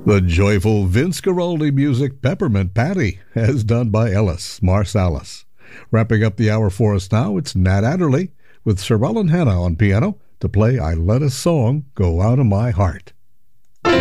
The joyful Vince Guaraldi music Peppermint Patty, as done by Ellis Marsalis. Wrapping up the hour for us now, it's Nat Adderley with Sir Ellen Hanna on piano to play I Let a Song Go Out of My Heart.